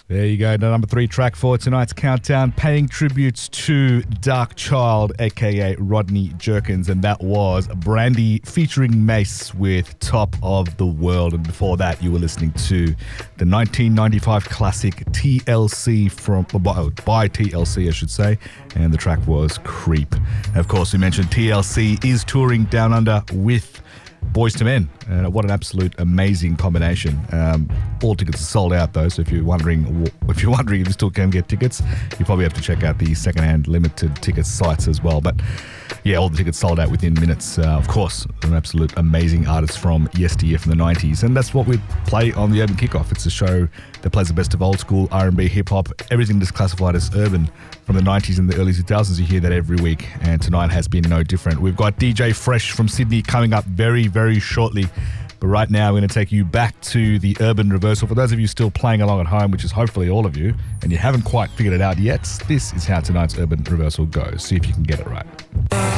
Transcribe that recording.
There you go, the number 3 track for tonight's countdown, paying tributes to Darkchild, aka Rodney Jerkins, and that was Brandy featuring Mace with Top of the World. And before that, you were listening to the 1995 classic TLC by TLC, I should say, and the track was Creep. And of course, we mentioned TLC is touring Down Under with Boyz II Men. What an absolute amazing combination. All tickets are sold out though, so if you're wondering if you still can get tickets, you probably have to check out the secondhand limited ticket sites as well. But yeah, all the tickets sold out within minutes. Of course, an absolute amazing artist from yesteryear from the 90s, and that's what we play on the Urban Kickoff. It's a show that plays the best of old school R&B, hip-hop, everything that's classified as urban from the 90s and the early 2000s. You hear that every week, and tonight has been no different. We've got DJ Fresh from Sydney coming up very, very shortly. But right now, we're going to take you back to the Urban Reversal. For those of you still playing along at home, which is hopefully all of you, and you haven't quite figured it out yet, this is how tonight's Urban Reversal goes. See if you can get it right.